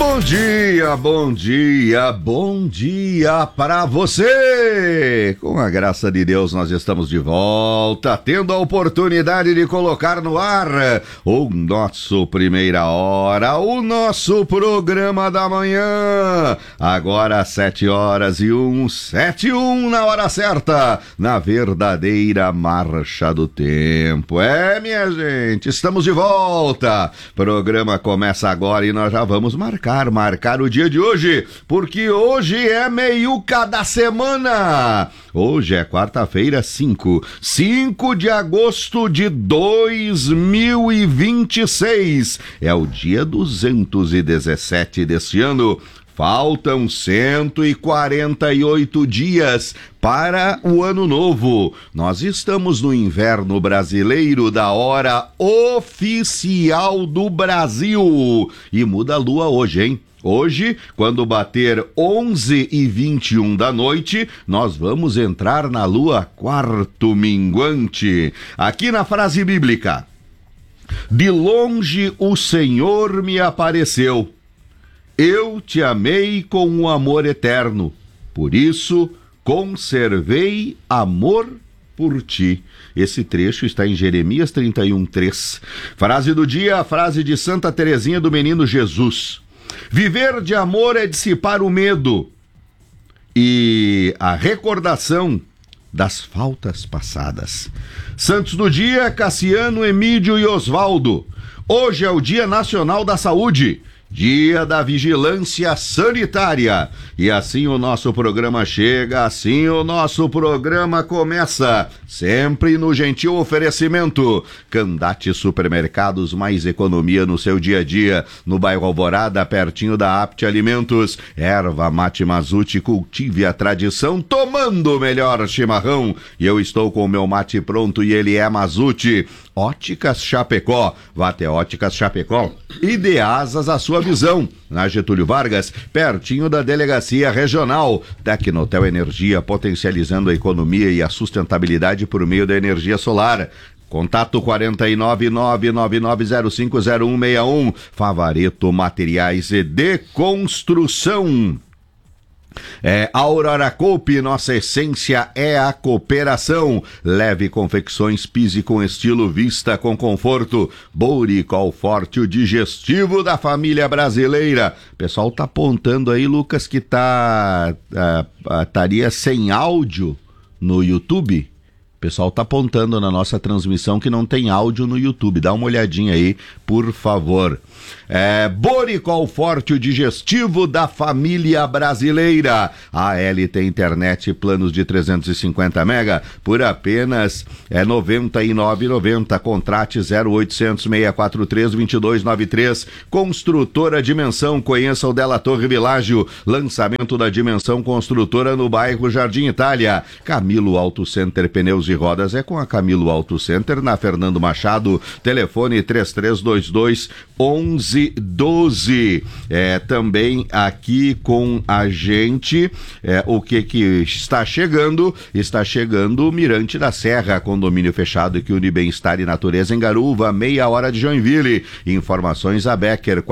Bom dia para você! Com a graça de Deus, nós estamos de volta, tendo a oportunidade de colocar no ar o nosso Primeira Hora, o nosso programa da manhã. Agora 7h01, 7h01 na hora certa, na verdadeira marcha do tempo. Minha gente, estamos de volta. Programa começa agora e nós já vamos marcar o dia de hoje, porque hoje é meiuca da semana. Hoje é quarta-feira, 5 de agosto de 2026. É o dia 217 deste ano. Faltam 148 dias para o ano novo. Nós estamos no inverno brasileiro da hora oficial do Brasil. E muda a lua hoje, hein? Hoje, quando bater 11h21 da noite, nós vamos entrar na lua quarto minguante. Aqui na frase bíblica: de longe o Senhor me apareceu. Eu te amei com um amor eterno, por isso conservei amor por ti. Esse trecho está em Jeremias 31:3. Frase do dia, a frase de Santa Teresinha do Menino Jesus: viver de amor é dissipar o medo e a recordação das faltas passadas. Santos do dia, Cassiano, Emídio e Osvaldo. Hoje é o Dia Nacional da Saúde, Dia da Vigilância Sanitária. E assim o nosso programa chega, assim o nosso programa começa, sempre no gentil oferecimento Candate Supermercados, mais economia no seu dia a dia, no bairro Alvorada, pertinho da Apte Alimentos. Erva Mate Mazute, cultive a tradição tomando o melhor chimarrão. E eu estou com o meu mate pronto e ele é Mazute. Óticas Chapecó, vá até Óticas Chapecó e dê asas à sua visão. Na Getúlio Vargas, pertinho da Delegacia Regional. Tecnotel Energia, potencializando a economia e a sustentabilidade por meio da energia solar. Contato 49999050161. Favareto Materiais e de Construção. Aurora Coupe, nossa essência é a cooperação. Leve confecções, pise com estilo, vista com conforto. Bouricol Forte, o digestivo da família brasileira. O pessoal tá apontando aí, Lucas, que estaria sem áudio no YouTube. O pessoal tá apontando na nossa transmissão que não tem áudio no YouTube. Dá uma olhadinha aí, por favor. Bouricol Forte, o digestivo da família brasileira. A LT Internet, planos de 350 mega por apenas R$ 99,90. Contrate 0800 643 2293. Construtora Dimensão, conheça o Della Torre Világio. Lançamento da Dimensão Construtora no bairro Jardim Itália. Camilo Auto Center, pneus e rodas é com a Camilo Auto Center, na Fernando Machado, telefone 3322-1112. Também aqui com a gente, o que está chegando? Está chegando o Mirante da Serra, condomínio fechado que une bem-estar e natureza em Garuva, meia hora de Joinville. Informações a Becker,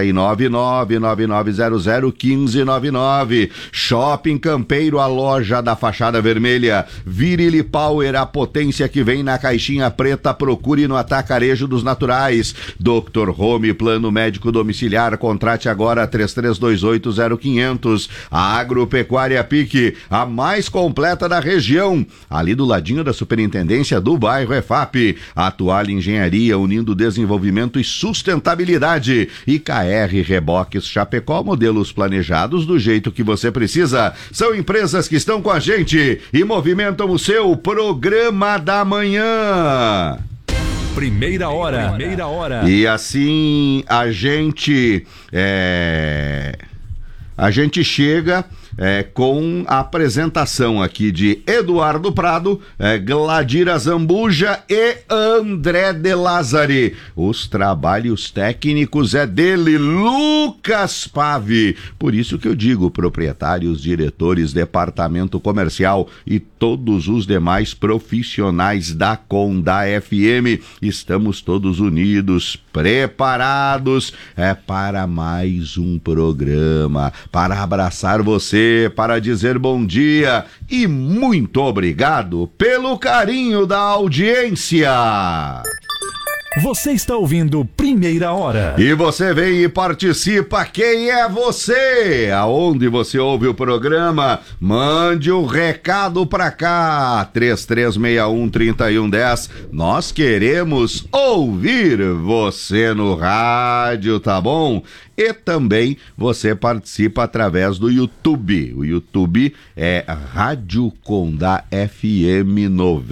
499-9900-1599. Shopping Campeiro, a loja da fachada vermelha. Virile Power, a potência que vem na caixinha preta. Procure no Atacarejo dos Naturais. Dr. Home, plano médico domiciliar. Contrate agora 3328-0500. A Agropecuária Pique, a mais completa da região, ali do ladinho da Superintendência do bairro EFAP. A Atual Engenharia, unindo desenvolvimento e sustentabilidade. E KR Reboques Chapecó, modelos planejados do jeito que você precisa. São empresas que estão com a gente e movimentam o seu programa da manhã. Primeira hora. E assim a gente chega com a apresentação aqui de Eduardo Prado, Gladira Zambuja e André de Lázari. Os trabalhos técnicos é dele, Lucas Pave. Por isso que eu digo, proprietários, diretores, departamento comercial e todos os demais profissionais da Conda FM, estamos todos unidos, preparados para mais um programa, para abraçar você, para dizer bom dia e muito obrigado pelo carinho da audiência. Você está ouvindo Primeira Hora. E você vem e participa. Quem é você? Aonde você ouve o programa? Mande um recado pra cá. 3361-3110. Nós queremos ouvir você no rádio, tá bom? E também você participa através do YouTube. O YouTube é Rádio Conda FM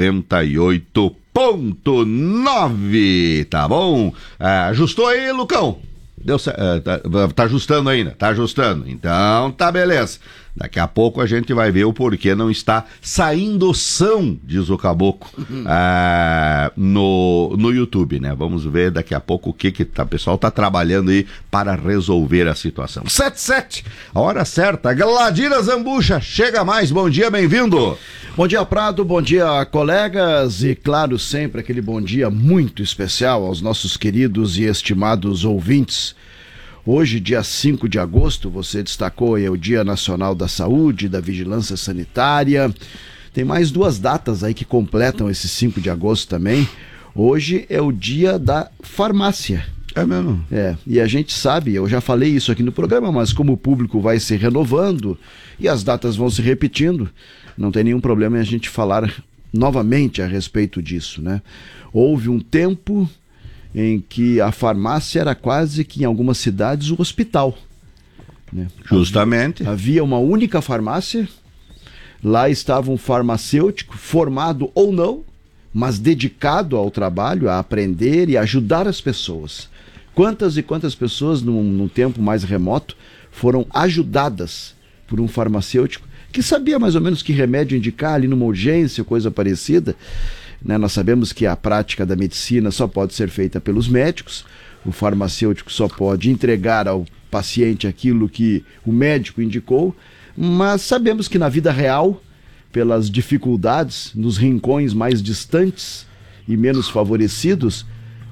98.9, tá bom? Ajustou aí, Lucão? Deu tá ajustando ainda? Tá ajustando. Então tá beleza. Daqui a pouco a gente vai ver o porquê não está saindo som, diz o Caboclo, no YouTube, né? Vamos ver daqui a pouco o que o pessoal tá trabalhando aí para resolver a situação. 7:07, a hora certa. Gladira Zambuja, chega mais, bom dia, bem-vindo. Bom dia, Prado, bom dia, colegas, e claro, sempre aquele bom dia muito especial aos nossos queridos e estimados ouvintes. Hoje, dia 5 de agosto, você destacou aí o Dia Nacional da Saúde, da Vigilância Sanitária. Tem mais duas datas aí que completam esse 5 de agosto também. Hoje é o Dia da Farmácia. É mesmo? E a gente sabe, eu já falei isso aqui no programa, mas como o público vai se renovando e as datas vão se repetindo, não tem nenhum problema em a gente falar novamente a respeito disso, né? Houve um tempo em que a farmácia era quase que em algumas cidades o hospital, né? Justamente. Havia uma única farmácia, lá estava um farmacêutico, formado ou não, mas dedicado ao trabalho, a aprender e ajudar as pessoas. Quantas e quantas pessoas, num tempo mais remoto, foram ajudadas por um farmacêutico que sabia mais ou menos que remédio indicar ali numa urgência, coisa parecida, né? Nós sabemos que a prática da medicina só pode ser feita pelos médicos, o farmacêutico só pode entregar ao paciente aquilo que o médico indicou, mas sabemos que na vida real, pelas dificuldades, nos rincões mais distantes e menos favorecidos,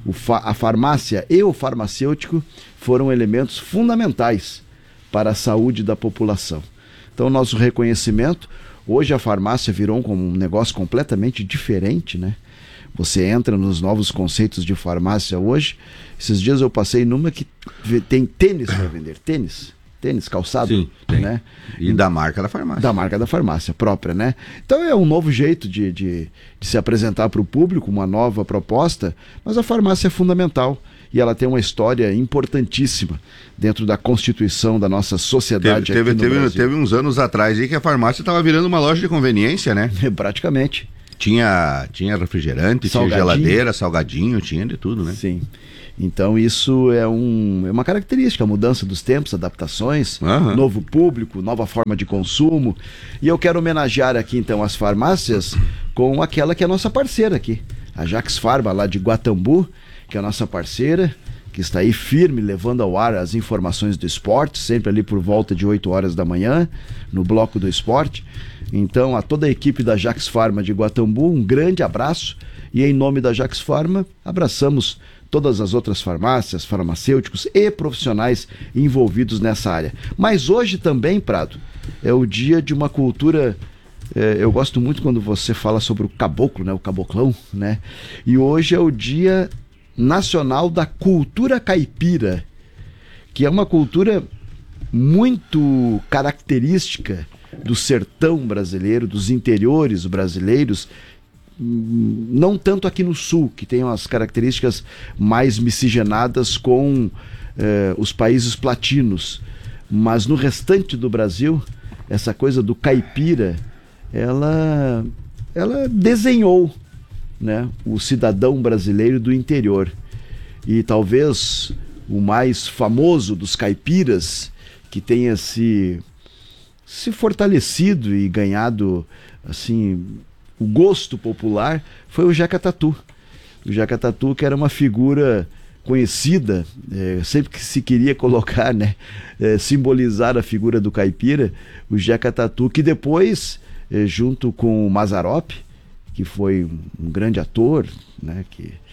a farmácia e o farmacêutico foram elementos fundamentais para a saúde da população. Então, nosso reconhecimento. Hoje a farmácia virou um negócio completamente diferente, né? Você entra nos novos conceitos de farmácia hoje. Esses dias eu passei numa que tem tênis para vender. Tênis, calçado. Sim, tem. Né? E da marca da farmácia. Da marca da farmácia própria, né? Então é um novo jeito de se apresentar para o público, uma nova proposta, mas a farmácia é fundamental. E ela tem uma história importantíssima dentro da constituição da nossa sociedade aqui no Brasil. Teve uns anos atrás aí que a farmácia estava virando uma loja de conveniência, né? Praticamente. Tinha refrigerante, tinha geladeira, salgadinho, tinha de tudo, né? Sim. Então isso é uma característica, a mudança dos tempos, adaptações, novo público, nova forma de consumo. E eu quero homenagear aqui então as farmácias com aquela que é a nossa parceira aqui, a Jax Farma lá de Guatambu, que é a nossa parceira, que está aí firme, levando ao ar as informações do esporte, sempre ali por volta de 8 horas da manhã, no Bloco do Esporte. Então, a toda a equipe da Jax Farma de Guatambu, um grande abraço, e em nome da Jax Farma, abraçamos todas as outras farmácias, farmacêuticos e profissionais envolvidos nessa área. Mas hoje também, Prado, é o dia de uma cultura... eu gosto muito quando você fala sobre o caboclo, né? O caboclão, né? E hoje é o Dia Nacional da Cultura Caipira, que é uma cultura muito característica do sertão brasileiro, dos interiores brasileiros, não tanto aqui no sul, que tem umas características mais miscigenadas com os países platinos, mas no restante do Brasil, essa coisa do caipira, ela desenhou, né, o cidadão brasileiro do interior. E talvez o mais famoso dos caipiras, que tenha se se fortalecido e ganhado assim o gosto popular foi o Jeca Tatu. O Jeca Tatu, que era uma figura conhecida, sempre que se queria colocar, né, simbolizar a figura do caipira, o Jeca Tatu, que depois, junto com o Mazzaropi, que foi um grande ator, né,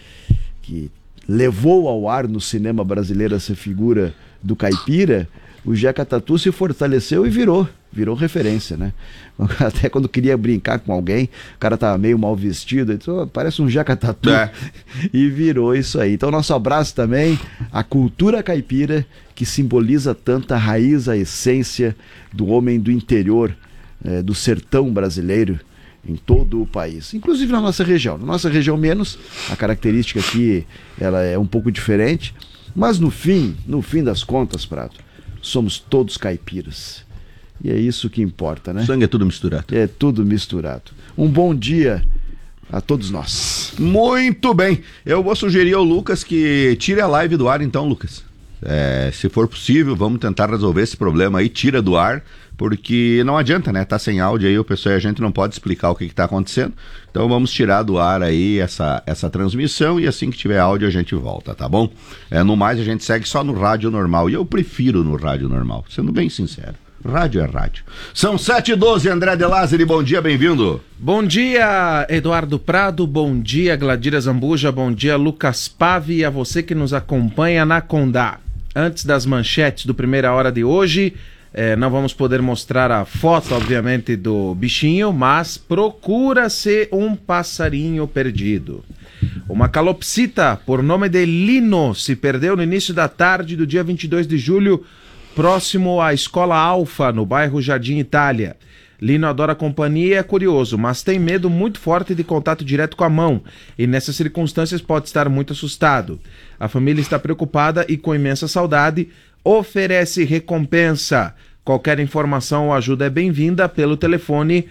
que levou ao ar no cinema brasileiro essa figura do caipira, o Jeca Tatu se fortaleceu e virou referência, né? Até quando queria brincar com alguém, o cara tava meio mal vestido, ele disse, parece um Jeca Tatu, e virou isso aí. Então nosso abraço também à cultura caipira, que simboliza tanto a raiz, a essência do homem do interior, do sertão brasileiro, em todo o país, inclusive na nossa região. Na nossa região menos, a característica aqui ela é um pouco diferente, mas no fim das contas, Prado, somos todos caipiras. E é isso que importa, né? O sangue é tudo misturado. É tudo misturado. Um bom dia a todos nós. Muito bem. Eu vou sugerir ao Lucas que tire a live do ar então, Lucas. Se for possível, vamos tentar resolver esse problema aí, tira do ar, porque não adianta, né? Tá sem áudio aí, o pessoal e a gente não pode explicar o que tá acontecendo. Então vamos tirar do ar aí essa transmissão e assim que tiver áudio a gente volta, tá bom? No mais, a gente segue só no rádio normal. E eu prefiro no rádio normal, sendo bem sincero. Rádio é rádio. São 7h12, André De Lázari, bom dia, bem-vindo. Bom dia, Eduardo Prado, bom dia, Gladira Zambuja, bom dia, Lucas Pave, e a você que nos acompanha na Condá. Antes das manchetes do Primeira Hora de hoje, não vamos poder mostrar a foto, obviamente, do bichinho, mas procura-se um passarinho perdido. Uma calopsita, por nome de Lino, se perdeu no início da tarde do dia 22 de julho, próximo à Escola Alfa, no bairro Jardim Itália. Lino adora companhia e é curioso, mas tem medo muito forte de contato direto com a mão, e nessas circunstâncias pode estar muito assustado. A família está preocupada e, com imensa saudade, oferece recompensa. Qualquer informação ou ajuda é bem-vinda pelo telefone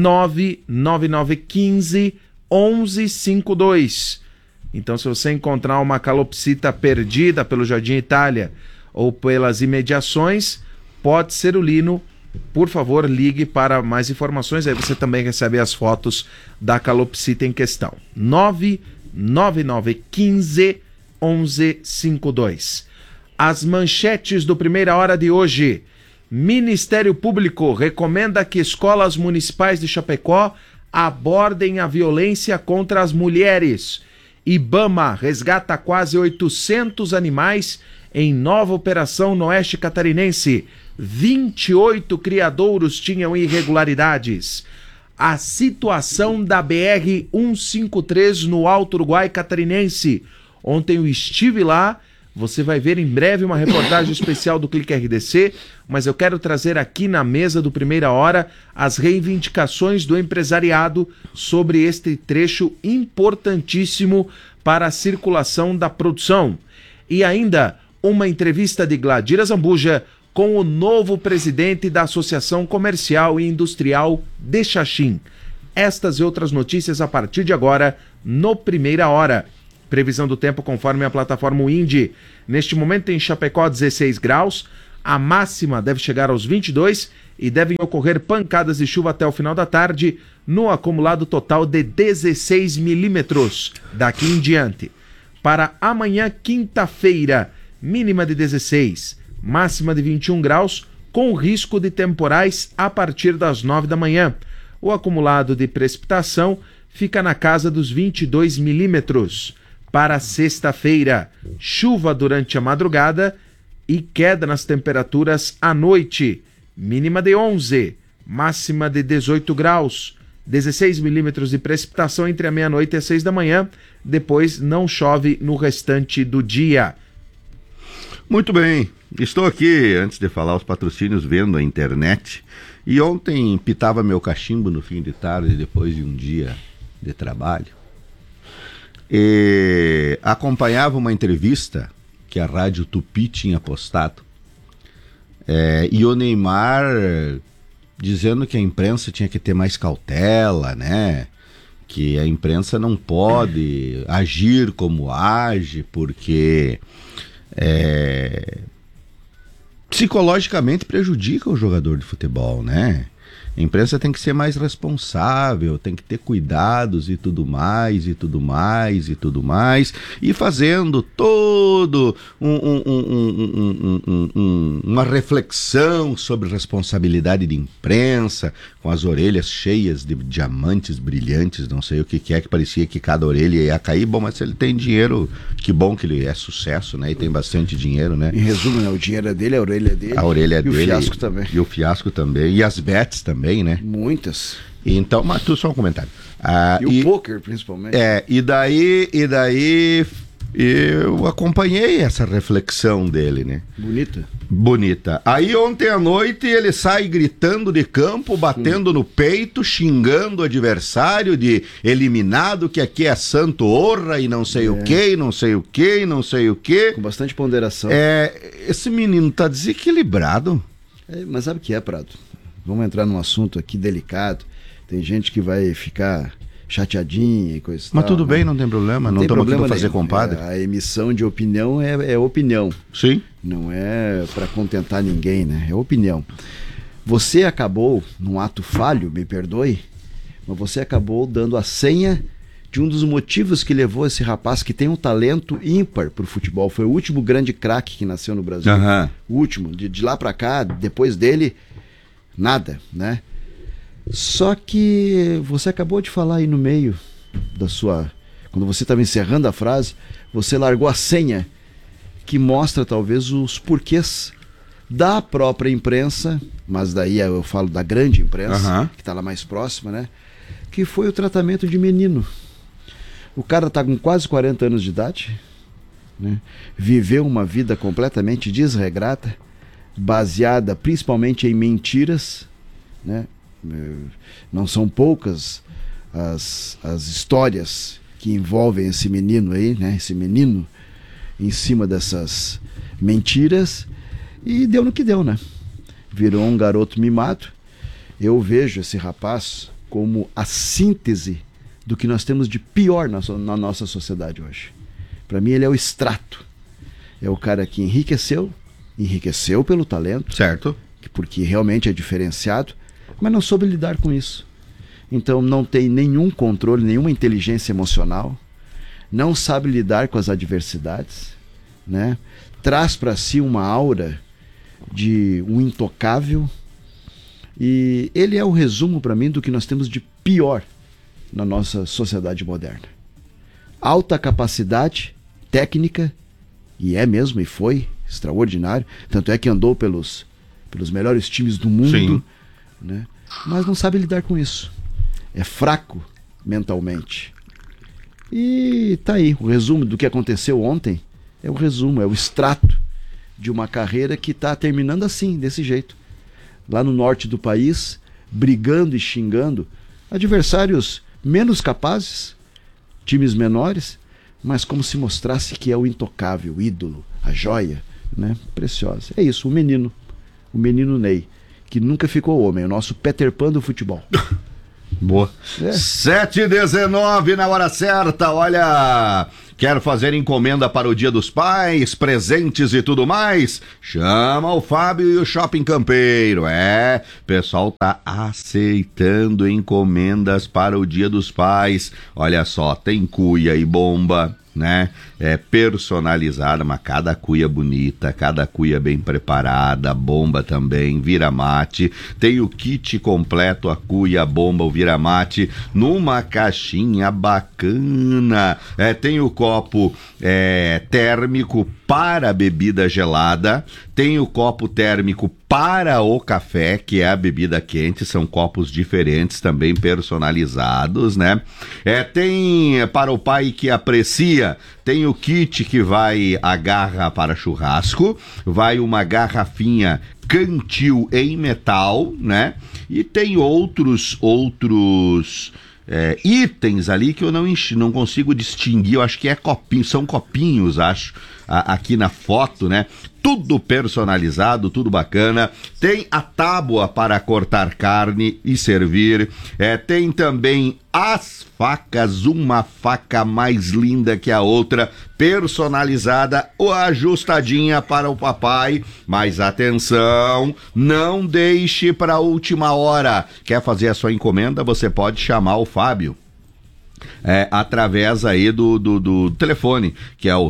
99915 1152. Então, se você encontrar uma calopsita perdida pelo Jardim Itália ou pelas imediações, pode ser o Lino. Por favor, ligue para mais informações, aí você também recebe as fotos da calopsita em questão. 99915 1152. As manchetes do Primeira Hora de hoje. Ministério Público recomenda que escolas municipais de Chapecó abordem a violência contra as mulheres. IBAMA resgata quase 800 animais em nova operação no oeste catarinense. 28 criadouros tinham irregularidades. A situação da BR-153 no Alto Uruguai catarinense. Ontem eu estive lá, você vai ver em breve uma reportagem especial do Clique RDC, mas eu quero trazer aqui na mesa do Primeira Hora as reivindicações do empresariado sobre este trecho importantíssimo para a circulação da produção. E ainda uma entrevista de Gladira Zambuja com o novo presidente da Associação Comercial e Industrial de Xaxim. Estas e outras notícias a partir de agora no Primeira Hora. Previsão do tempo conforme a plataforma Windy. Neste momento em Chapecó 16 graus, a máxima deve chegar aos 22 e devem ocorrer pancadas de chuva até o final da tarde, no acumulado total de 16 milímetros daqui em diante. Para amanhã, quinta-feira, mínima de 16, máxima de 21 graus, com risco de temporais a partir das 9 da manhã. O acumulado de precipitação fica na casa dos 22 milímetros. Para sexta-feira, chuva durante a madrugada e queda nas temperaturas à noite. Mínima de 11, máxima de 18 graus. 16 milímetros de precipitação entre a meia-noite e as 6 da manhã. Depois não chove no restante do dia. Muito bem, estou aqui, antes de falar os patrocínios, vendo a internet. E ontem pitava meu cachimbo no fim de tarde, depois de um dia de trabalho. E acompanhava uma entrevista que a Rádio Tupi tinha postado. E o Neymar dizendo que a imprensa tinha que ter mais cautela, né? Que a imprensa não pode agir como age, porque psicologicamente prejudica o jogador de futebol, né? A imprensa tem que ser mais responsável, tem que ter cuidados e tudo mais, e tudo mais, e tudo mais, e fazendo todo uma reflexão sobre responsabilidade de imprensa, com as orelhas cheias de diamantes brilhantes, não sei o que é, que parecia que cada orelha ia cair. Bom, mas se ele tem dinheiro, que bom que ele é sucesso, né? E tem bastante dinheiro, né? Em resumo, né? O dinheiro é dele, a orelha é dele. A orelha é dele. E o fiasco também. E o fiasco também. E as bets também, né? Muitas. Então, mas tu só um comentário. O poker, principalmente. E daí eu acompanhei essa reflexão dele, né? Bonita. Aí ontem à noite ele sai gritando de campo, batendo no peito, xingando o adversário de eliminado, que aqui é santo honra e não sei o que, não sei o que, não sei o que. Com bastante ponderação. Esse menino tá desequilibrado. Mas sabe o que é, Prado? Vamos entrar num assunto aqui delicado. Tem gente que vai ficar chateadinha e coisa Mas tal, tudo bem, não tem problema. Não estamos aqui para fazer compadre. A emissão de opinião é opinião. Sim. Não é para contentar ninguém, né? É opinião. Você acabou, num ato falho, me perdoe, mas você acabou dando a senha de um dos motivos que levou esse rapaz, que tem um talento ímpar pro futebol. Foi o último grande craque que nasceu no Brasil. Uhum. O último. De lá para cá, depois dele, nada, né? Só que você acabou de falar aí no meio da sua... Quando você estava encerrando a frase, você largou a senha que mostra talvez os porquês da própria imprensa, mas daí eu falo da grande imprensa, que está lá mais próxima, né? Que foi o tratamento de menino. O cara está com quase 40 anos de idade, né? Viveu uma vida completamente desregrada, baseada principalmente em mentiras, né? Não são poucas as histórias que envolvem esse menino aí, né? Esse menino em cima dessas mentiras, e deu no que deu, né? Virou um garoto mimado. Eu vejo esse rapaz como a síntese do que nós temos de pior na nossa sociedade hoje. Para mim ele é o extrato. É o cara que enriqueceu pelo talento, certo? Porque realmente é diferenciado, mas não soube lidar com isso. Então não tem nenhum controle, nenhuma inteligência emocional, não sabe lidar com as adversidades, né? Traz para si uma aura de um intocável, e ele é o resumo para mim do que nós temos de pior na nossa sociedade moderna. Alta capacidade técnica, e é mesmo, e foi extraordinário, tanto é que andou pelos melhores times do mundo, né? Mas não sabe lidar com isso. É fraco mentalmente. E tá aí, o resumo do que aconteceu ontem é o resumo, é o extrato de uma carreira que está terminando assim, desse jeito. Lá no norte do país, brigando e xingando adversários menos capazes, times menores, mas como se mostrasse que é o intocável, o ídolo, a joia, né? Preciosa. É isso, o menino Ney, que nunca ficou homem, o nosso Peter Pan do futebol. Boa. 7h19 na hora certa. Olha, quer fazer encomenda para o Dia dos Pais, presentes e tudo mais? Chama o Fábio e o Shopping Campeiro. O pessoal tá aceitando encomendas para o Dia dos Pais. Olha só, tem cuia e bomba, né? É personalizada, mas cada cuia bonita, cada cuia bem preparada, bomba também, vira-mate, tem o kit completo, a cuia, a bomba, o vira-mate, numa caixinha bacana, tem o copo térmico para bebida gelada, tem o copo térmico para o café, que é a bebida quente, são copos diferentes, também personalizados, né? Tem para o pai que aprecia, tem o kit que vai a garra para churrasco, vai uma garrafinha cantil em metal, né? E tem outros itens ali que eu não consigo distinguir, eu acho que são copinhos, acho, aqui na foto, né? tudo personalizado, tudo bacana. Tem a tábua para cortar carne e servir. Tem também as facas, uma faca mais linda que a outra, personalizada ou ajustadinha para o papai. Mas atenção, não deixe para a última hora. Quer fazer a sua encomenda? Você pode chamar o Fábio. Através aí do telefone, que é o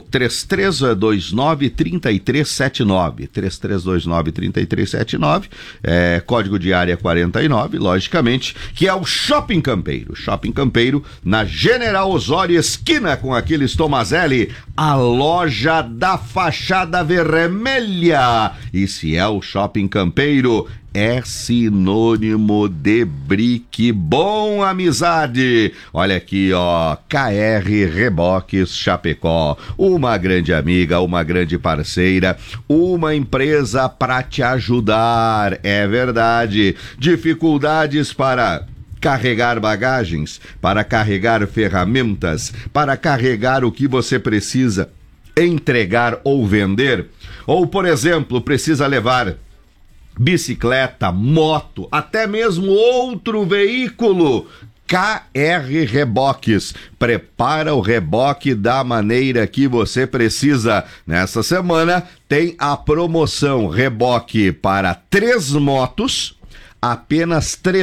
3329-3379, 3329-3379, código de área 49, logicamente, que é o Shopping Campeiro. Shopping Campeiro, na General Osório, esquina com Aquiles Tomazelli, a loja da fachada vermelha. E se é o Shopping Campeiro, é sinônimo de brique bom, amizade. Olha aqui, ó, KR Reboques Chapecó, uma grande amiga, uma grande parceira, uma empresa para te ajudar, é verdade. Dificuldades para carregar bagagens, para carregar ferramentas, para carregar o que você precisa entregar ou vender, ou, por exemplo, precisa levar bicicleta, moto, até mesmo outro veículo. KR Reboques, prepara o reboque da maneira que você precisa. Nessa semana tem a promoção reboque para 3 motos, apenas R$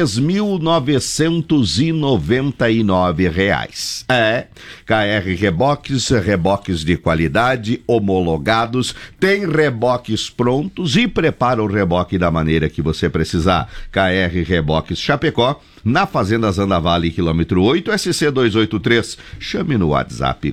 3.999. KR Reboques, reboques de qualidade, homologados, tem reboques prontos e prepara o reboque da maneira que você precisar. KR Reboques Chapecó, na Fazenda Zandavale, quilômetro 8, SC 283. Chame no WhatsApp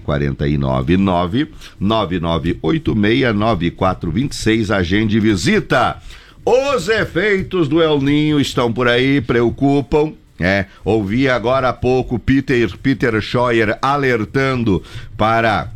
499-9986-9426. Agende visita. Os efeitos do El Ninho estão por aí, preocupam. Ouvi agora há pouco Peter Scheuer alertando para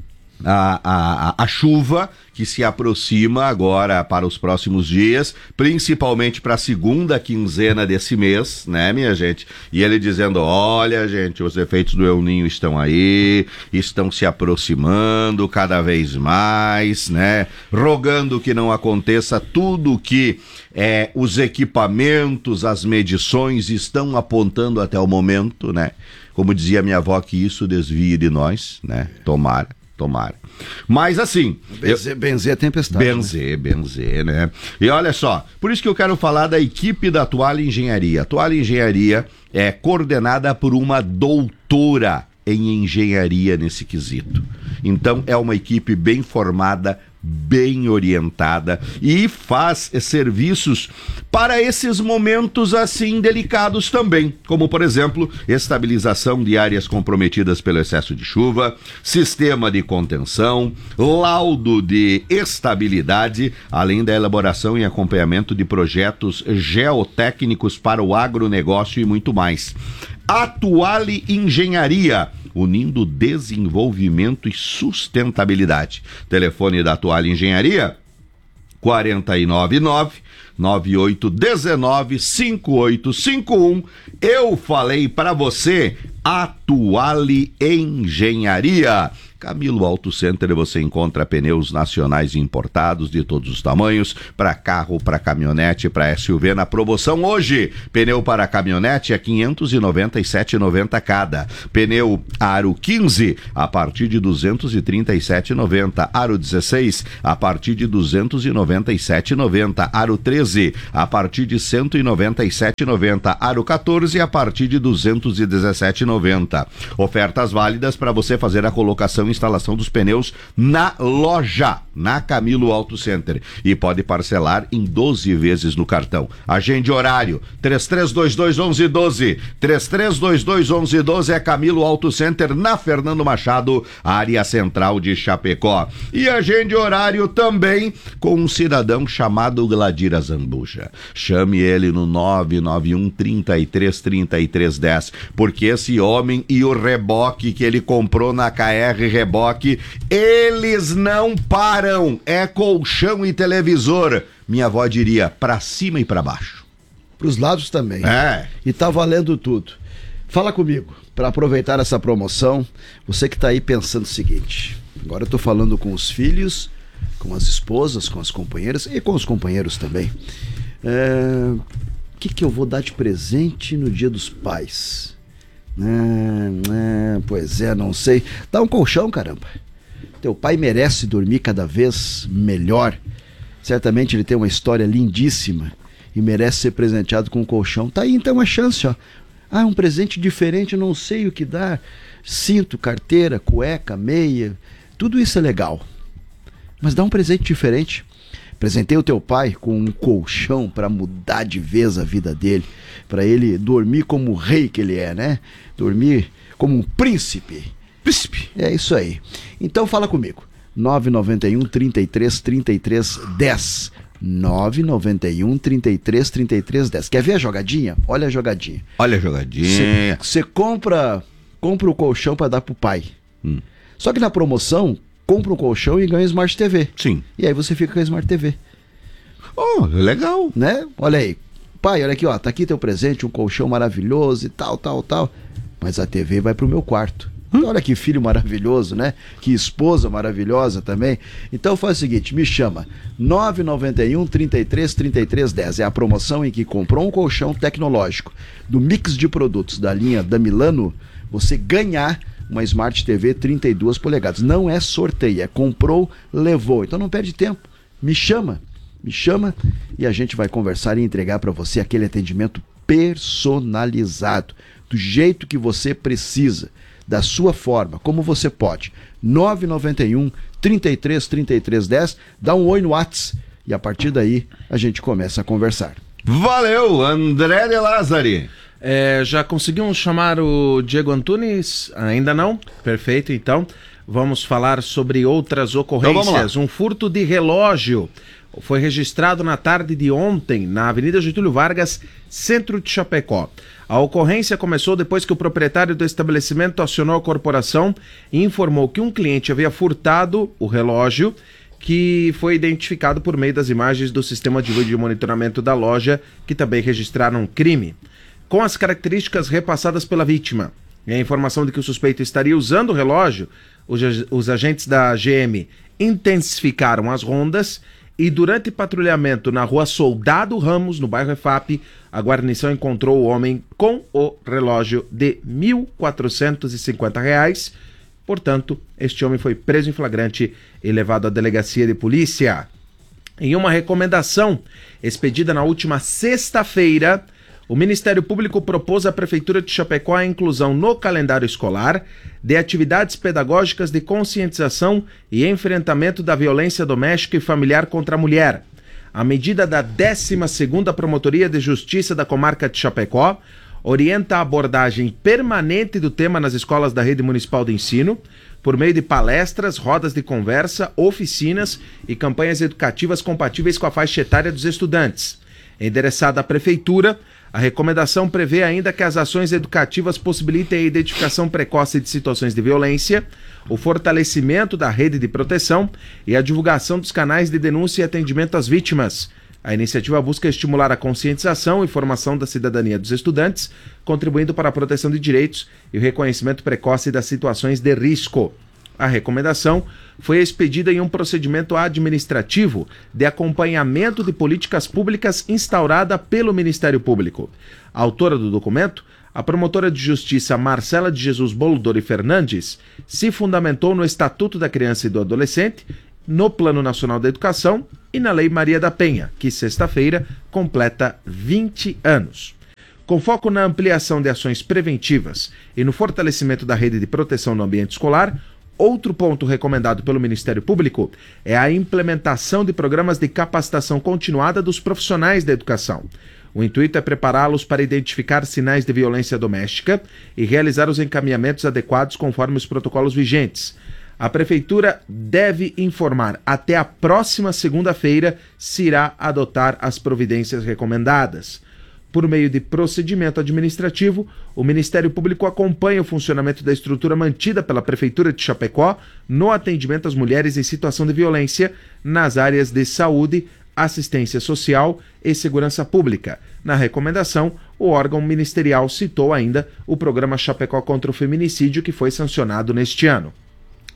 a chuva que se aproxima agora para os próximos dias, principalmente para a segunda quinzena desse mês, né, minha gente? E ele dizendo, olha, gente, os efeitos do El Ninho estão aí, estão se aproximando cada vez mais, né? Rogando que não aconteça tudo que os equipamentos, as medições estão apontando até o momento, né? Como dizia minha avó, que isso desvie de nós, né? Tomara. Mas assim... Benzer a tempestade. Benzer, né? E olha só, por isso que eu quero falar da equipe da Toalha Engenharia. A Toalha Engenharia é coordenada por uma doutora em engenharia nesse quesito. Então é uma equipe bem formada, bem orientada e faz serviços para esses momentos assim delicados também, como por exemplo, estabilização de áreas comprometidas pelo excesso de chuva, sistema de contenção, laudo de estabilidade, além da elaboração e acompanhamento de projetos geotécnicos para o agronegócio e muito mais. Atuale Engenharia, unindo desenvolvimento e sustentabilidade. Telefone da Atuale Engenharia, 499-9819-5851. Eu falei para você, Atuale Engenharia. Camilo Auto Center, você encontra pneus nacionais importados de todos os tamanhos, para carro, para caminhonete, para SUV na promoção hoje. Pneu para caminhonete é R$ 597,90 cada. Pneu Aro 15 a partir de R$ 237,90. Aro 16 a partir de R$ 297,90. Aro 13 a partir de R$ 197,90. Aro 14 a partir de R$ 217,90. Ofertas válidas para você fazer a colocação e instalação dos pneus na loja, na Camilo Auto Center, e pode parcelar em 12 vezes no cartão. Agende horário 3322-1112, 3322-1112 é Camilo Auto Center, na Fernando Machado, área central de Chapecó. E agende horário também com um cidadão chamado Gladir Azambuja. Chame ele no 991-33-3310, porque esse homem e o reboque que ele comprou na KR Reboque, eles não param, é colchão e televisor, minha avó diria, pra cima e pra baixo. Pros lados também. E tá valendo tudo. Fala comigo, para aproveitar essa promoção, você que tá aí pensando o seguinte, agora eu tô falando com os filhos com as esposas, com as companheiras e com os companheiros também. O que eu vou dar de presente no Dia dos Pais? Pois é, não sei. Dá um colchão, caramba. Teu pai merece dormir cada vez melhor. Certamente ele tem uma história lindíssima e merece ser presenteado com um colchão. Tá aí então a chance, ó. Um presente diferente, eu não sei o que dar. Cinto, carteira, cueca, meia, tudo isso é legal. Mas dá um presente diferente. Presentei o teu pai com um colchão para mudar de vez a vida dele, para ele dormir como o rei que ele é, né? Dormir como um príncipe. Príncipe. É isso aí. Então fala comigo. 991 33 33 10. 991 33 33 10. Quer ver a jogadinha? Olha a jogadinha. Olha a jogadinha. Você compra o colchão para dar pro pai. Só que na promoção, compra um colchão e ganha Smart TV. Sim. E aí você fica com a Smart TV. Oh, legal. Né? Olha aí. Pai, olha aqui, ó. Tá aqui teu presente, um colchão maravilhoso e tal. Mas a TV vai pro meu quarto. Olha que filho maravilhoso, né? Que esposa maravilhosa também. Então faz o seguinte, me chama 991 33 33 10. É a promoção em que comprou um colchão tecnológico do mix de produtos da linha da Milano, você ganhar uma Smart TV 32 polegadas. Não é sorteio, é comprou, levou. Então não perde tempo. Me chama e a gente vai conversar e entregar para você aquele atendimento personalizado, do jeito que você precisa, da sua forma, como você pode. 991 33 33 10, dá um oi no WhatsApp e a partir daí a gente começa a conversar. Valeu, André de Lázari. Já conseguimos chamar o Diego Antunes? Ainda não? Perfeito, então. Vamos falar sobre outras ocorrências. Um furto de relógio foi registrado na tarde de ontem na Avenida Getúlio Vargas, centro de Chapecó. A ocorrência começou depois que o proprietário do estabelecimento acionou a corporação e informou que um cliente havia furtado o relógio, que foi identificado por meio das imagens do sistema de vídeo de monitoramento da loja, que também registraram crime. Com as características repassadas pela vítima e a informação de que o suspeito estaria usando o relógio, os agentes da GM intensificaram as rondas e durante patrulhamento na rua Soldado Ramos, no bairro EFAP, a guarnição encontrou o homem com o relógio de R$ 1.450. Portanto, este homem foi preso em flagrante e levado à delegacia de polícia. Em uma recomendação expedida na última sexta-feira, o Ministério Público propôs à Prefeitura de Chapecó a inclusão no calendário escolar de atividades pedagógicas de conscientização e enfrentamento da violência doméstica e familiar contra a mulher. A medida da 12ª Promotoria de Justiça da Comarca de Chapecó orienta a abordagem permanente do tema nas escolas da Rede Municipal de Ensino, por meio de palestras, rodas de conversa, oficinas e campanhas educativas compatíveis com a faixa etária dos estudantes. Endereçada à Prefeitura, a recomendação prevê ainda que as ações educativas possibilitem a identificação precoce de situações de violência, o fortalecimento da rede de proteção e a divulgação dos canais de denúncia e atendimento às vítimas. A iniciativa busca estimular a conscientização e formação da cidadania dos estudantes, contribuindo para a proteção de direitos e o reconhecimento precoce das situações de risco. A recomendação foi expedida em um procedimento administrativo de acompanhamento de políticas públicas instaurada pelo Ministério Público. A autora do documento, a promotora de justiça Marcela de Jesus Boldori Fernandes, se fundamentou no Estatuto da Criança e do Adolescente, no Plano Nacional da Educação e na Lei Maria da Penha, que sexta-feira completa 20 anos. Com foco na ampliação de ações preventivas e no fortalecimento da rede de proteção no ambiente escolar, outro ponto recomendado pelo Ministério Público é a implementação de programas de capacitação continuada dos profissionais da educação. O intuito é prepará-los para identificar sinais de violência doméstica e realizar os encaminhamentos adequados conforme os protocolos vigentes. A Prefeitura deve informar até a próxima segunda-feira se irá adotar as providências recomendadas. Por meio de procedimento administrativo, o Ministério Público acompanha o funcionamento da estrutura mantida pela Prefeitura de Chapecó no atendimento às mulheres em situação de violência nas áreas de saúde, assistência social e segurança pública. Na recomendação, o órgão ministerial citou ainda o programa Chapecó contra o Feminicídio, que foi sancionado neste ano.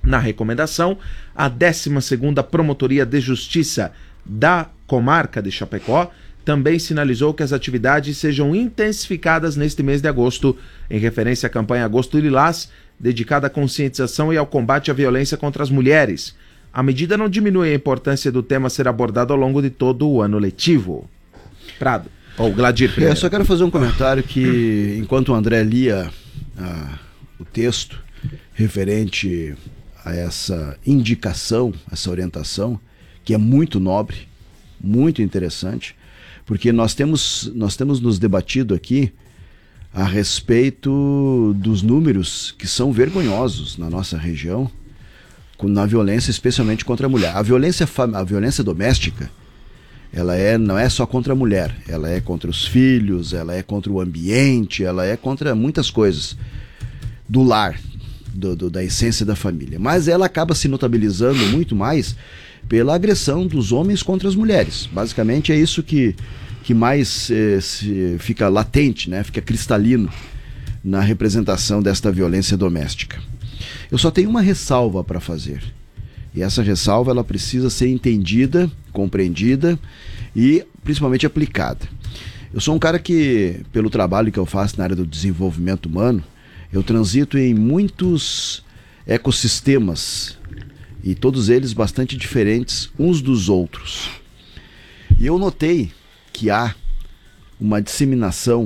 Na recomendação, a 12ª Promotoria de Justiça da Comarca de Chapecó também sinalizou que as atividades sejam intensificadas neste mês de agosto, em referência à campanha Agosto Lilás, dedicada à conscientização e ao combate à violência contra as mulheres. A medida não diminui a importância do tema ser abordado ao longo de todo o ano letivo. Prado, ou Gladir primeiro. Eu só quero fazer um comentário que, enquanto o André lia o texto referente a essa indicação, essa orientação, que é muito nobre, muito interessante, porque nós temos nos debatido aqui a respeito dos números que são vergonhosos na nossa região, na violência, especialmente contra a mulher. A violência doméstica, ela não é só contra a mulher, ela é contra os filhos, ela é contra o ambiente, ela é contra muitas coisas do lar, da essência da família. Mas ela acaba se notabilizando muito mais pela agressão dos homens contra as mulheres. Basicamente é isso que mais fica latente, né? Fica cristalino na representação desta violência doméstica. Eu só tenho uma ressalva para fazer. E essa ressalva ela precisa ser entendida, compreendida e principalmente aplicada. Eu sou um cara que, pelo trabalho que eu faço na área do desenvolvimento humano, eu transito em muitos ecossistemas e todos eles bastante diferentes uns dos outros. E eu notei que há uma disseminação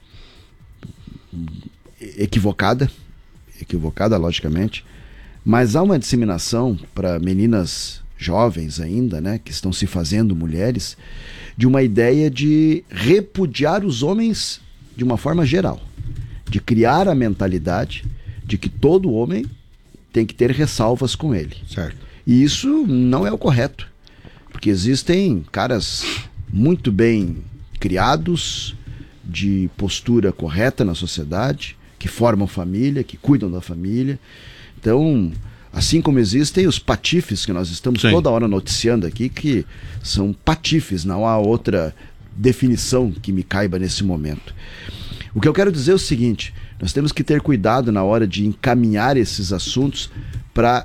equivocada logicamente, mas há uma disseminação para meninas jovens ainda, né, que estão se fazendo mulheres, de uma ideia de repudiar os homens de uma forma geral, de criar a mentalidade de que todo homem tem que ter ressalvas com ele. Certo. E isso não é o correto, porque existem caras muito bem criados, de postura correta na sociedade, que formam família, que cuidam da família. Então, assim como existem os patifes que nós estamos toda hora noticiando aqui, que são patifes, não há outra definição que me caiba nesse momento. O que eu quero dizer é o seguinte: nós temos que ter cuidado na hora de encaminhar esses assuntos para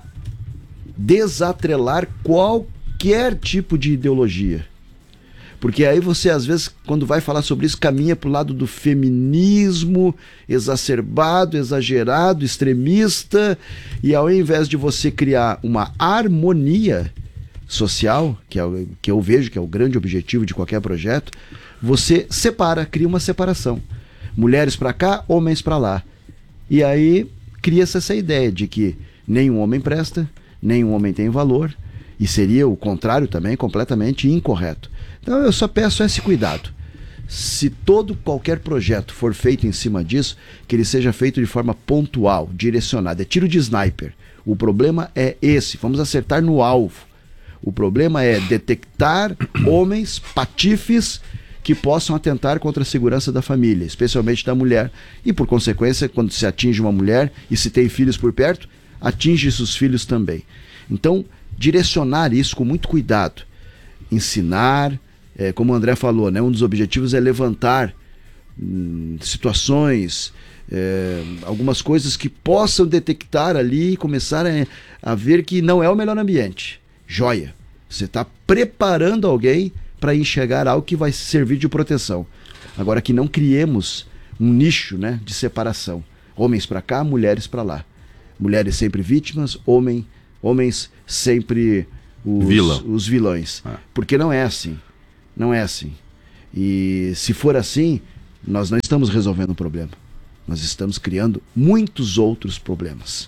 desatrelar qualquer tipo de ideologia. Porque aí você, às vezes, quando vai falar sobre isso, caminha para o lado do feminismo exacerbado, exagerado, extremista, e ao invés de você criar uma harmonia social, que eu vejo que é o grande objetivo de qualquer projeto, você cria uma separação. Mulheres para cá, homens para lá. E aí cria-se essa ideia de que nenhum homem presta, nenhum homem tem valor, e seria o contrário também, completamente incorreto. Então eu só peço esse cuidado. Se qualquer projeto for feito em cima disso, que ele seja feito de forma pontual, direcionada. É tiro de sniper. O problema é esse, vamos acertar no alvo. O problema é detectar homens patifes que possam atentar contra a segurança da família, especialmente da mulher. E por consequência, quando se atinge uma mulher e se tem filhos por perto, atinge seus filhos também. Então, direcionar isso com muito cuidado. Ensinar, como o André falou, né, um dos objetivos é levantar situações, algumas coisas que possam detectar ali e começar a ver que não é o melhor ambiente. Joia! Você está preparando alguém para enxergar algo que vai servir de proteção. Agora que não criemos um nicho, né, de separação. Homens para cá, mulheres para lá. Mulheres sempre vítimas, homens sempre os vilões. Porque não é assim. Não é assim. E se for assim, nós não estamos resolvendo o problema. Nós estamos criando muitos outros problemas.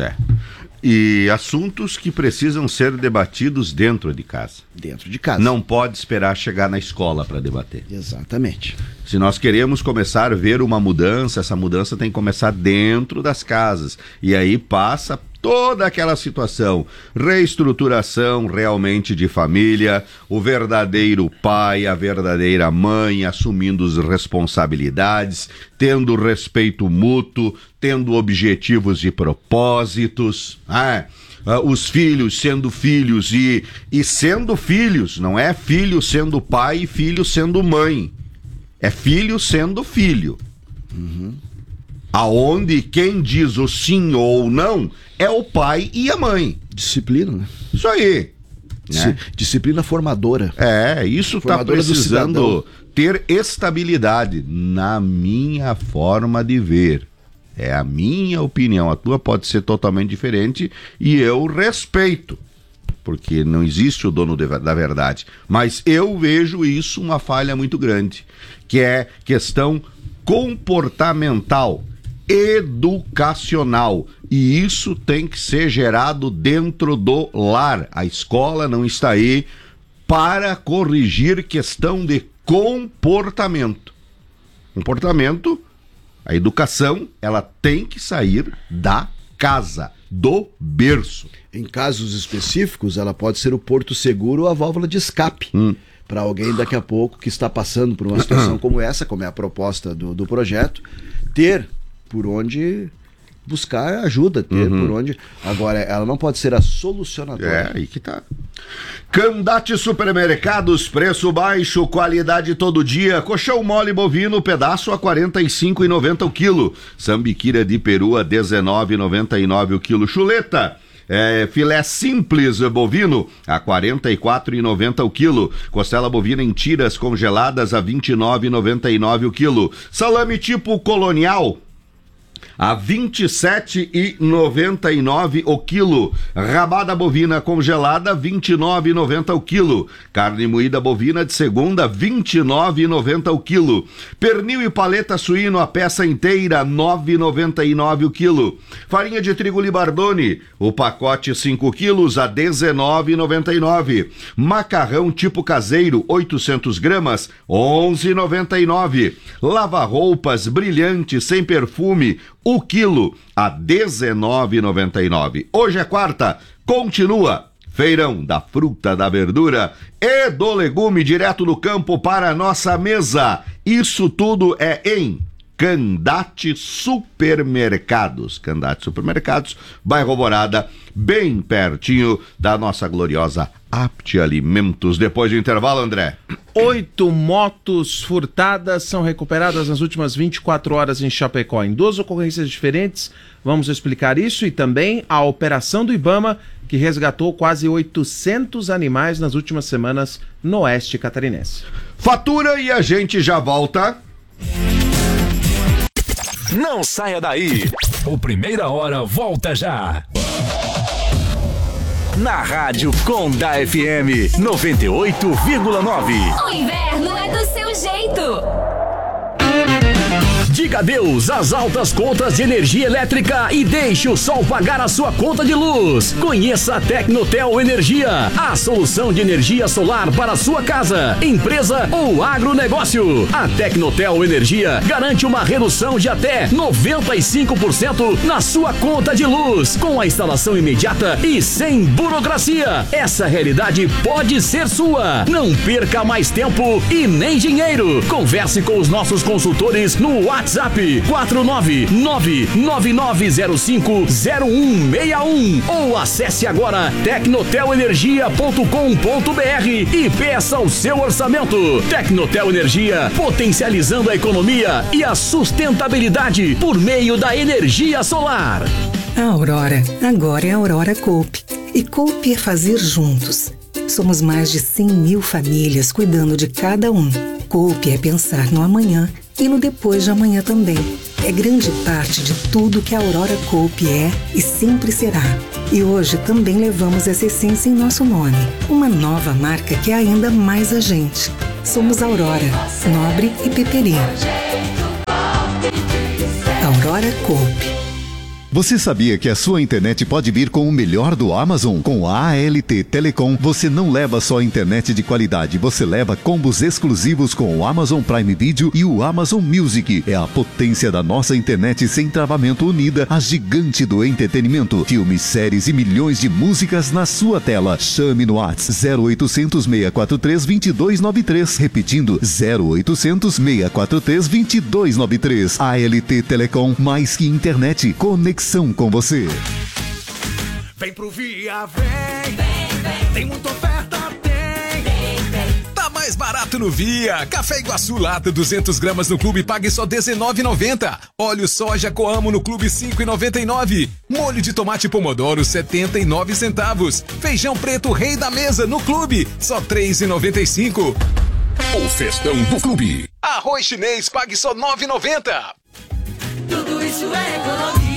E assuntos que precisam ser debatidos dentro de casa. Dentro de casa. Não pode esperar chegar na escola para debater. Exatamente. Se nós queremos começar a ver uma mudança, essa mudança tem que começar dentro das casas. E aí passa toda aquela situação, reestruturação realmente de família, o verdadeiro pai, a verdadeira mãe assumindo as responsabilidades, tendo respeito mútuo, tendo objetivos e propósitos, os filhos sendo filhos e sendo filhos, não é filho sendo pai e filho sendo mãe, é filho sendo filho. aonde quem diz o sim ou não é o pai e a mãe. Disciplina, né? Isso aí. Né? Disciplina formadora. Isso está precisando ter estabilidade na minha forma de ver. É a minha opinião. A tua pode ser totalmente diferente e eu respeito, porque não existe o dono da verdade. Mas eu vejo isso uma falha muito grande, que é questão comportamental, educacional. E isso tem que ser gerado dentro do lar. A escola não está aí para corrigir questão de comportamento. Comportamento, a educação, ela tem que sair da casa, do berço. Em casos específicos, ela pode ser o porto seguro ou a válvula de escape. Para alguém daqui a pouco que está passando por uma situação como essa, como é a proposta do projeto, ter por onde buscar ajuda, ter por onde... Agora, ela não pode ser a solucionadora. Aí que tá. Candate Supermercados, preço baixo, qualidade todo dia. Colchão mole bovino, pedaço a R$ 45,90 o quilo. Sambiquira de peru a R$ 19,99 o quilo. Chuleta, filé simples bovino a R$ 44,90 o quilo. Costela bovina em tiras congeladas a R$ 29,99 o quilo. Salame tipo colonial a R$ 27,99 o quilo. Rabada bovina congelada, R$ 29,90 o quilo. Carne moída bovina de segunda, R$ 29,90 o quilo. Pernil e paleta suíno a peça inteira, R$ 9,99 o quilo. Farinha de trigo Libardone, o pacote 5 quilos a R$ 19,99. Macarrão tipo caseiro, 800 gramas, R$ 11,99. Lava-roupas brilhante sem perfume, o quilo a R$ 19,99. Hoje é quarta, continua feirão da fruta, da verdura e do legume direto do campo para a nossa mesa. Isso tudo é em Candate Supermercados. Candate Supermercados, bairro Alvorada, bem pertinho da nossa gloriosa Apte Alimentos. Depois do intervalo, André. 8 motos furtadas são recuperadas nas últimas 24 horas em Chapecó, em 2 ocorrências diferentes. Vamos explicar isso e também a operação do Ibama, que resgatou quase 800 animais nas últimas semanas no oeste catarinense. Fatura e a gente já volta. Não saia daí. O Primeira Hora volta já. Na Rádio Conda FM 98,9. O inverno é do seu jeito. Diga adeus às altas contas de energia elétrica e deixe o sol pagar a sua conta de luz. Conheça a Tecnotel Energia, a solução de energia solar para a sua casa, empresa ou agronegócio. A Tecnotel Energia garante uma redução de até 95% na sua conta de luz, com a instalação imediata e sem burocracia. Essa realidade pode ser sua. Não perca mais tempo e nem dinheiro. Converse com os nossos consultores no WhatsApp 499-9905-0161 ou acesse agora tecnotelenergia.com.br e peça o seu orçamento. Tecnotel Energia, potencializando a economia e a sustentabilidade por meio da energia solar. A Aurora agora é a Aurora Coop. E Coop é fazer juntos. Somos mais de 100 mil famílias cuidando de cada um. Coop é pensar no amanhã e no depois de amanhã também. É grande parte de tudo que a Aurora Coop é e sempre será. E hoje também levamos essa essência em nosso nome. Uma nova marca que é ainda mais a gente. Somos Aurora, Nobre e Peperi. Aurora Coop. Você sabia que a sua internet pode vir com o melhor do Amazon? Com a ALT Telecom, você não leva só internet de qualidade, você leva combos exclusivos com o Amazon Prime Video e o Amazon Music. É a potência da nossa internet sem travamento unida à gigante do entretenimento. Filmes, séries e milhões de músicas na sua tela. Chame no WhatsApp 0800 643 2293. Repetindo, 0800 643 2293. ALT Telecom, mais que internet, conexão com você. Vem pro Via, vem. Tem muita oferta, tem. Tá mais barato no Via. Café Iguaçu lata 200 gramas no Clube pague só R$19,90. Óleo soja Coamo no Clube R$5,99. Molho de tomate pomodoro 79 centavos. Feijão preto Rei da Mesa no Clube só R$3,95. O festão do Clube. Arroz chinês pague só R$9,90. Tudo isso é economia.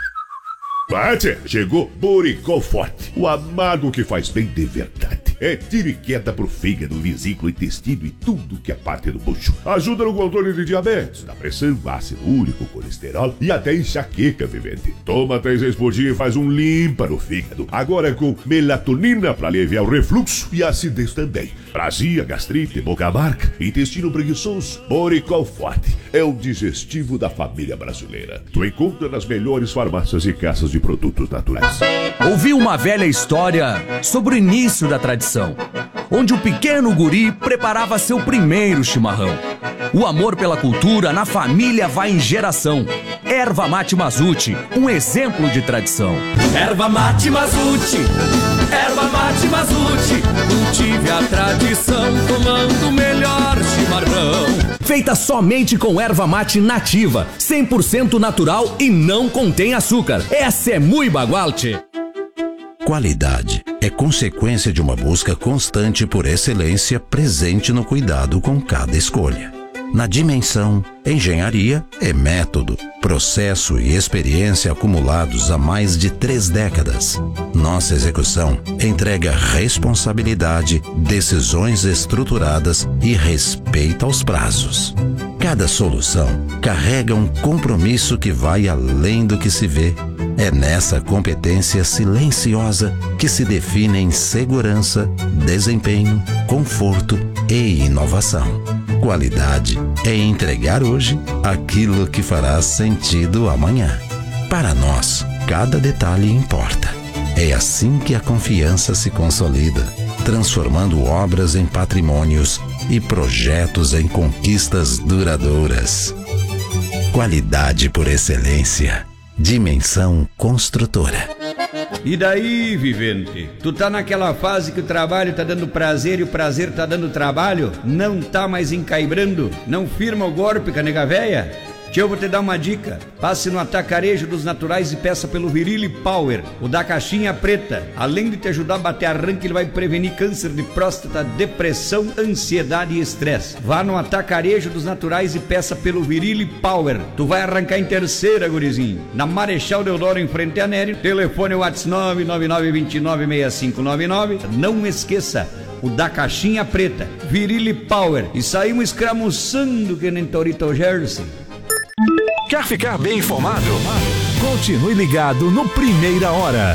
Bate, chegou Boricol Forte, o amargo que faz bem de verdade. É tiro e queda pro fígado, vesícula, intestino e tudo que é parte do bucho. Ajuda no controle de diabetes, da pressão, ácido úrico, colesterol e até enxaqueca, vivente. Toma 3 vezes por dia e faz um limpa no fígado. Agora com melatonina para aliviar o refluxo e a acidez também. Azia, gastrite, boca amarga, intestino preguiçoso. Boricol Forte é o digestivo da família brasileira. Tu encontra nas melhores farmácias e casas de produtos naturais. Ouvi uma velha história sobre o início da tradição, onde o pequeno guri preparava seu primeiro chimarrão. O amor pela cultura na família vai em geração. Erva Mate Mazuti, um exemplo de tradição. Erva Mate Mazuti, Erva Mate Mazuti, cultive a tradição tomando o melhor chimarrão. Feita somente com erva mate nativa, 100% natural e não contém açúcar. Essa é muito bagualte. Qualidade é consequência de uma busca constante por excelência presente no cuidado com cada escolha. Na dimensão, engenharia é método, processo e experiência acumulados há mais de 3 décadas. Nossa execução entrega responsabilidade, decisões estruturadas e respeito aos prazos. Cada solução carrega um compromisso que vai além do que se vê. É nessa competência silenciosa que se definem segurança, desempenho, conforto e inovação. Qualidade é entregar hoje aquilo que fará sentido amanhã. Para nós, cada detalhe importa. É assim que a confiança se consolida, transformando obras em patrimônios e projetos em conquistas duradouras. Qualidade por excelência. Dimensão Construtora. E daí, vivente? Tu tá naquela fase que o trabalho tá dando prazer e o prazer tá dando trabalho? Não tá mais encaibrando? Não firma o golpe, canega véia? Tio, eu vou te dar uma dica. Passe no Atacarejo dos Naturais e peça pelo Virile Power, o da caixinha preta. Além de te ajudar a bater arranque, ele vai prevenir câncer de próstata, depressão, ansiedade e estresse. Vá no Atacarejo dos Naturais e peça pelo Virile Power. Tu vai arrancar em terceira, gurizinho. Na Marechal Deodoro, em frente a Nério. Telefone WhatsApp 999296599. Não esqueça, o da caixinha preta, Virile Power. E saímos escramuçando que nem Torito Jersey. Quer ficar bem informado? Continue ligado no Primeira Hora.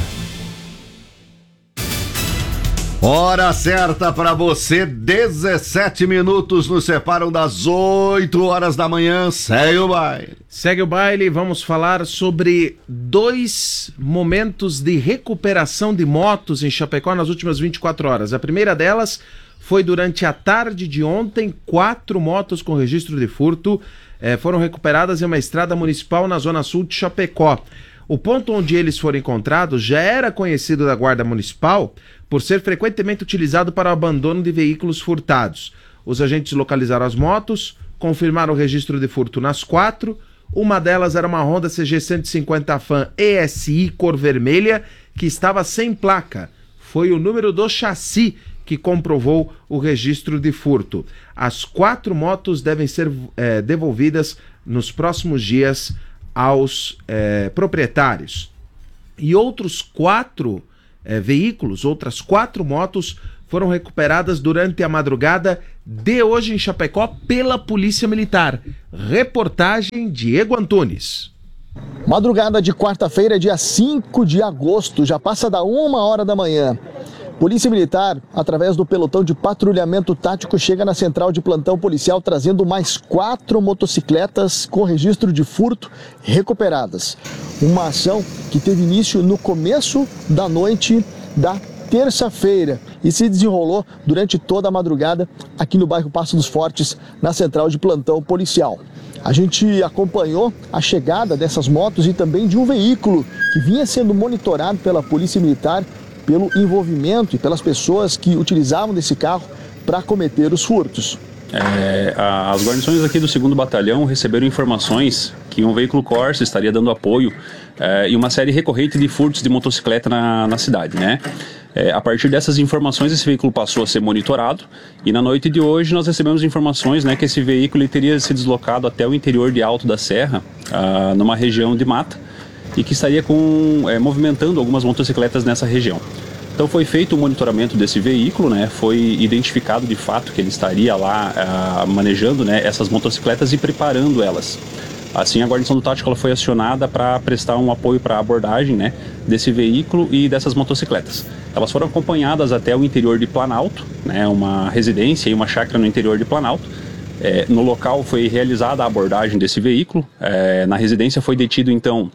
Hora certa para você, 17 minutos nos separam das 8 horas da manhã. Segue o baile. Segue o baile, vamos falar sobre 2 momentos de recuperação de motos em Chapecó nas últimas 24 horas. A primeira delas foi durante a tarde de ontem. 4 motos com registro de furto foram recuperadas em uma estrada municipal na zona sul de Chapecó. O ponto onde eles foram encontrados já era conhecido da Guarda Municipal por ser frequentemente utilizado para o abandono de veículos furtados. Os agentes localizaram as motos, confirmaram o registro de furto nas 4. Uma delas era uma Honda CG 150 Fan ESI cor vermelha, que estava sem placa. Foi o número do chassi que comprovou o registro de furto. As 4 motos devem ser devolvidas nos próximos dias aos proprietários. E outros 4 veículos, outras 4 motos foram recuperadas durante a madrugada de hoje em Chapecó pela Polícia Militar. Reportagem Diego Antunes. Madrugada de quarta-feira, dia 5 de agosto, já passa da 1h da manhã. Polícia Militar, através do pelotão de patrulhamento tático, chega na central de plantão policial trazendo mais 4 motocicletas com registro de furto recuperadas. Uma ação que teve início no começo da noite da terça-feira e se desenrolou durante toda a madrugada aqui no bairro Passo dos Fortes, na central de plantão policial. A gente acompanhou a chegada dessas motos e também de um veículo que vinha sendo monitorado pela Polícia Militar pelo envolvimento e pelas pessoas que utilizavam desse carro para cometer os furtos. As guarnições aqui do 2º Batalhão receberam informações que um veículo Corsa estaria dando apoio e uma série recorrente de furtos de motocicleta na cidade, né? A partir dessas informações, esse veículo passou a ser monitorado e na noite de hoje nós recebemos informações, né, que esse veículo ele teria se deslocado até o interior de Alto da Serra, numa região de mata, e que estaria movimentando algumas motocicletas nessa região. Então foi feito o monitoramento desse veículo, né, foi identificado de fato que ele estaria lá manejando, né, essas motocicletas e preparando elas. Assim, a guarnição do tático ela foi acionada para prestar um apoio para a abordagem, né, desse veículo e dessas motocicletas. Elas foram acompanhadas até o interior de Planalto, né, uma residência e uma chácara no interior de Planalto. No local foi realizada a abordagem desse veículo. Na residência foi detido, então,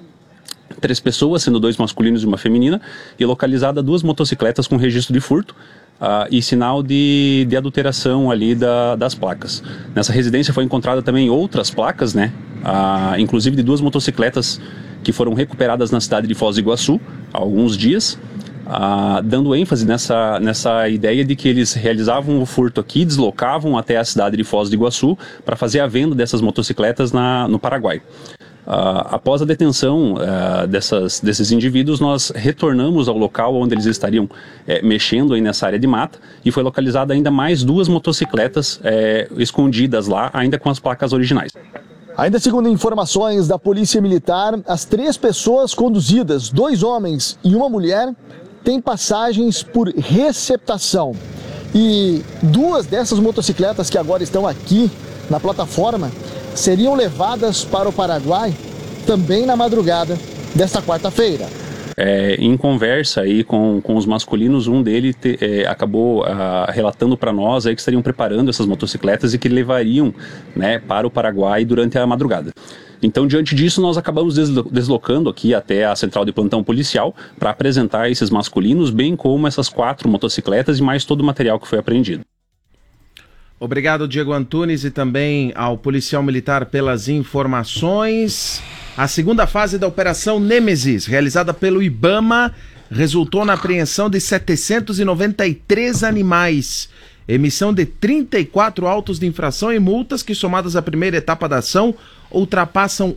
3 pessoas, sendo 2 masculinos e uma feminina, e localizada 2 motocicletas com registro de furto e sinal de adulteração ali das placas. Nessa residência foi encontrada também outras placas, né, inclusive de 2 motocicletas que foram recuperadas na cidade de Foz do Iguaçu há alguns dias, dando ênfase nessa ideia de que eles realizavam o furto aqui, deslocavam até a cidade de Foz do Iguaçu para fazer a venda dessas motocicletas no Paraguai. Após a detenção desses indivíduos, nós retornamos ao local onde eles estariam mexendo aí nessa área de mata e foi localizada ainda mais 2 motocicletas escondidas lá, ainda com as placas originais. Ainda segundo informações da Polícia Militar, as 3 pessoas conduzidas, 2 homens e uma mulher, têm passagens por receptação. E 2 dessas motocicletas que agora estão aqui na plataforma seriam levadas para o Paraguai também na madrugada desta quarta-feira. Em conversa aí com os masculinos, um deles acabou relatando para nós aí que estariam preparando essas motocicletas e que levariam, né, para o Paraguai durante a madrugada. Então, diante disso, nós acabamos deslocando aqui até a central de plantão policial para apresentar esses masculinos, bem como essas 4 motocicletas e mais todo o material que foi apreendido. Obrigado, Diego Antunes, e também ao policial militar pelas informações. A segunda fase da Operação Nêmesis, realizada pelo IBAMA, resultou na apreensão de 793 animais, emissão de 34 autos de infração e multas que, somadas à primeira etapa da ação, ultrapassam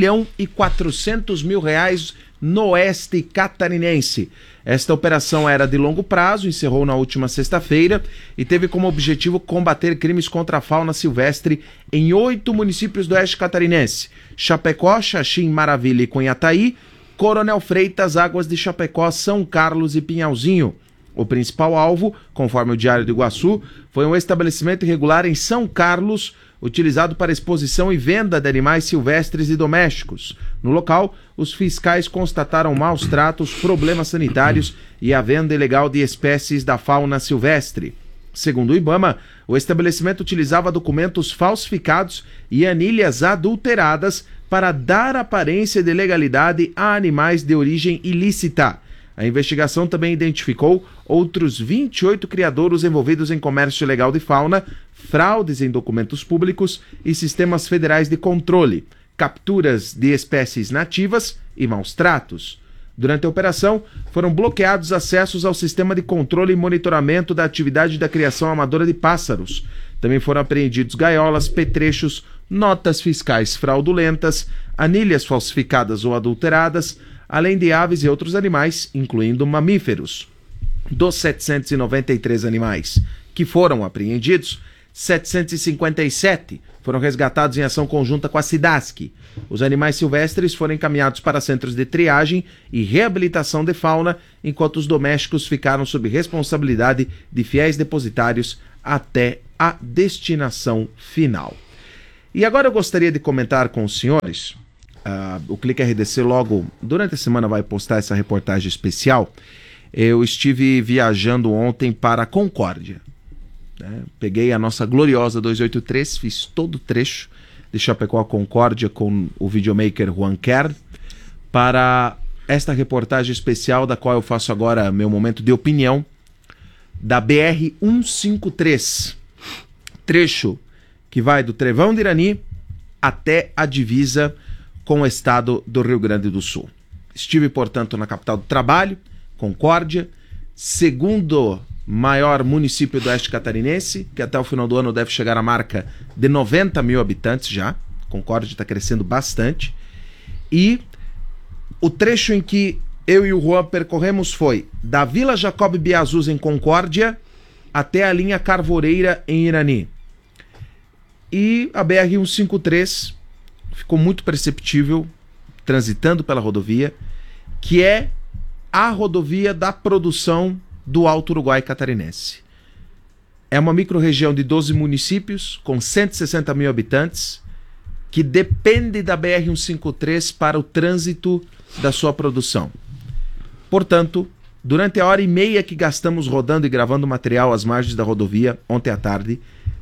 R$1.400.000 no oeste catarinense. Esta operação era de longo prazo, encerrou na última sexta-feira e teve como objetivo combater crimes contra a fauna silvestre em 8 municípios do oeste catarinense: Chapecó, Xaxim, Maravilha e Cunhataí, Coronel Freitas, Águas de Chapecó, São Carlos e Pinhalzinho. O principal alvo, conforme o Diário do Iguaçu, foi um estabelecimento irregular em São Carlos, utilizado para exposição e venda de animais silvestres e domésticos. No local, os fiscais constataram maus tratos, problemas sanitários e a venda ilegal de espécies da fauna silvestre. Segundo o IBAMA, o estabelecimento utilizava documentos falsificados e anilhas adulteradas para dar aparência de legalidade a animais de origem ilícita. A investigação também identificou outros 28 criadouros envolvidos em comércio ilegal de fauna, fraudes em documentos públicos e sistemas federais de controle, capturas de espécies nativas e maus tratos. Durante a operação, foram bloqueados acessos ao sistema de controle e monitoramento da atividade da criação amadora de pássaros. Também foram apreendidos gaiolas, petrechos, notas fiscais fraudulentas, anilhas falsificadas ou adulteradas, além de aves e outros animais, incluindo mamíferos. Dos 793 animais que foram apreendidos, 757 foram resgatados em ação conjunta com a SIDASC. Os animais silvestres foram encaminhados para centros de triagem e reabilitação de fauna, enquanto os domésticos ficaram sob responsabilidade de fiéis depositários até a destinação final. E agora eu gostaria de comentar com os senhores, o Clique RDC logo durante a semana vai postar essa reportagem especial. Eu estive viajando ontem para Concórdia, né? Peguei a nossa gloriosa 283, fiz todo o trecho de Chapecó a Concórdia com o videomaker Juan Kern para esta reportagem especial, da qual eu faço agora meu momento de opinião, da BR-153, trecho que vai do Trevão de Irani até a divisa com o estado do Rio Grande do Sul. Estive, portanto, na capital do trabalho, Concórdia. Segundo maior município do oeste catarinense, que até o final do ano deve chegar à marca de 90 mil habitantes já. Concórdia está crescendo bastante. E o trecho em que eu e o Juan percorremos foi da Vila Jacob Biazuz, em Concórdia, até a linha Carvoreira, em Irani. E a BR-153 ficou muito perceptível, transitando pela rodovia, que é a rodovia da produção do Alto Uruguai catarinense. É uma microrregião de 12 municípios, com 160 mil habitantes, que depende da BR-153 para o trânsito da sua produção. Portanto, durante a hora e meia que gastamos rodando e gravando material às margens da rodovia, ontem à tarde,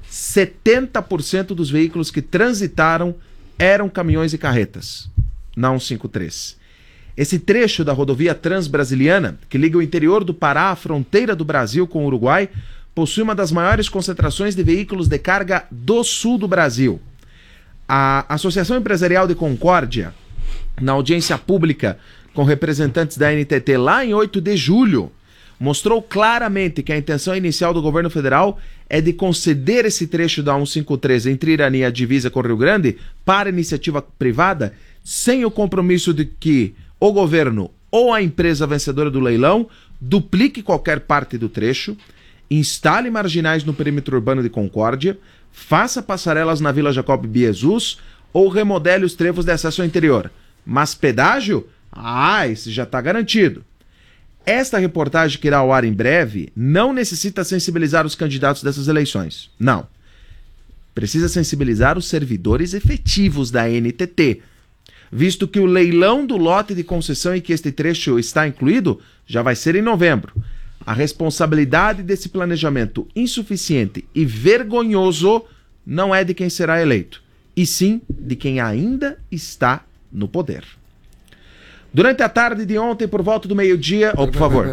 70% dos veículos que transitaram eram caminhões e carretas, na 153. Esse trecho da rodovia Transbrasiliana, que liga o interior do Pará à fronteira do Brasil com o Uruguai, possui uma das maiores concentrações de veículos de carga do sul do Brasil. A Associação Empresarial de Concórdia, na audiência pública com representantes da NTT lá em 8 de julho, mostrou claramente que a intenção inicial do governo federal é de conceder esse trecho da 153 entre Irani e a divisa com o Rio Grande para iniciativa privada, sem o compromisso de que o governo ou a empresa vencedora do leilão duplique qualquer parte do trecho, instale marginais no perímetro urbano de Concórdia, faça passarelas na Vila Jacob Biazuz ou remodele os trevos de acesso ao interior. Mas pedágio? Esse já está garantido. Esta reportagem, que irá ao ar em breve, não necessita sensibilizar os candidatos dessas eleições. Não. Precisa sensibilizar os servidores efetivos da NTT, visto que o leilão do lote de concessão em que este trecho está incluído já vai ser em novembro. A responsabilidade desse planejamento insuficiente e vergonhoso não é de quem será eleito, e sim de quem ainda está no poder. Durante a tarde de ontem, por volta do meio-dia... por favor.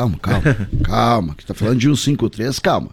Calma, que tá falando de 153, calma.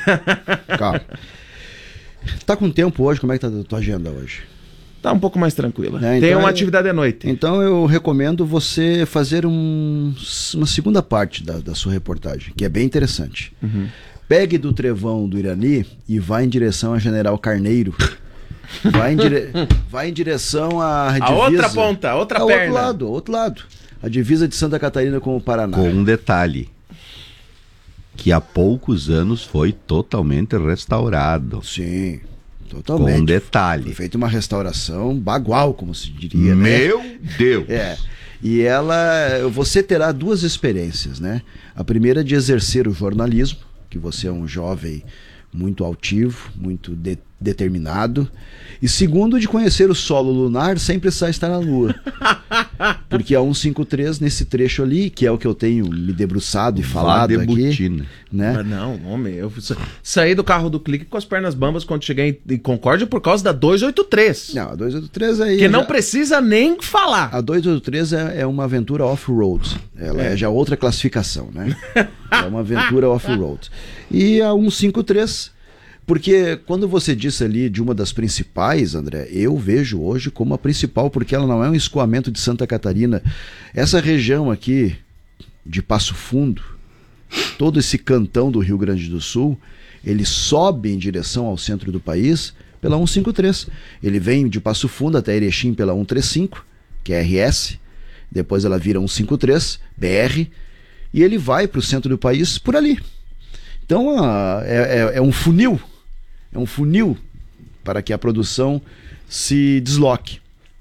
Tá com tempo hoje? Como é que tá a tua agenda hoje? Tá um pouco mais tranquila. Tem uma atividade à noite. Então eu recomendo você fazer uma segunda parte da sua reportagem, que é bem interessante. Uhum. Pegue do Trevão do Irani e vá em direção a General Carneiro. Vai em direção à divisa. A outra ponta, a outra perna. Outro lado. A divisa de Santa Catarina com o Paraná. Com um detalhe, que há poucos anos foi totalmente restaurado. Sim, totalmente. Com um detalhe. Foi feita uma restauração bagual, como se diria, né? Meu Deus! E você terá duas experiências, né? A primeira de exercer o jornalismo, que você é um jovem muito altivo, muito determinado. E segundo, de conhecer o solo lunar sem precisar estar na Lua. Porque a 153, nesse trecho ali, que é o que eu tenho me debruçado e falado aqui, né? Mas não, homem, eu saí do carro do Clique com as pernas bambas quando cheguei em Concórdia por causa da 283. Não, a 283 aí... Que não precisa nem falar. A 283 é uma aventura off-road. Ela é já outra classificação, né? É uma aventura off-road. E a 153... Porque quando você disse ali de uma das principais, André, eu vejo hoje como a principal, porque ela não é um escoamento de Santa Catarina. Essa região aqui de Passo Fundo, todo esse cantão do Rio Grande do Sul, ele sobe em direção ao centro do país pela 153. Ele vem de Passo Fundo até Erechim pela 135, que é RS, depois ela vira 153, BR, e ele vai para o centro do país por ali. Então é um funil. É um funil para que a produção se desloque.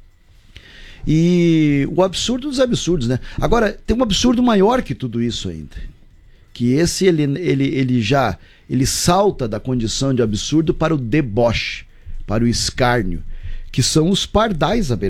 E o absurdo dos absurdos, né? Agora, tem um absurdo maior que tudo isso ainda. Que esse, ele salta da condição de absurdo para o deboche, para o escárnio, que são os pardais